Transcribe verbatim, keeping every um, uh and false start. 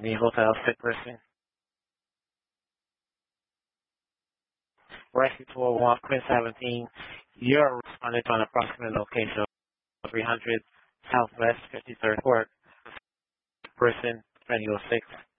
Sydney Hotel, sick person. Rescue two oh one, Queen seventeen. You're responding to an approximate location of three hundred Southwest fifty-third Court. Person, twenty oh six.